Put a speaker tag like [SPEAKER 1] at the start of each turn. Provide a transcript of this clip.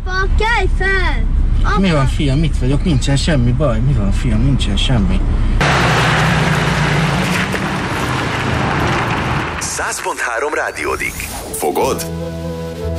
[SPEAKER 1] Apa, kelj fel! Apa.
[SPEAKER 2] Mi van, fiam, mit vagyok? Nincsen semmi baj. Mi van, fiam? Nincsen semmi.
[SPEAKER 3] 100.3 rádiódik. Fogod?